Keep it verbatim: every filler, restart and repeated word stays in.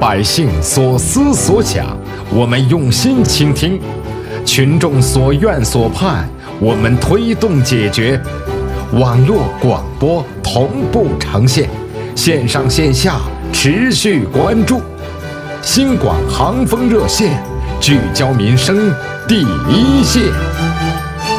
百姓所思所想，我们用心倾听；群众所愿所盼，我们推动解决。网络广播同步呈现，线上线下持续关注。新广航风热线，聚焦民生第一线。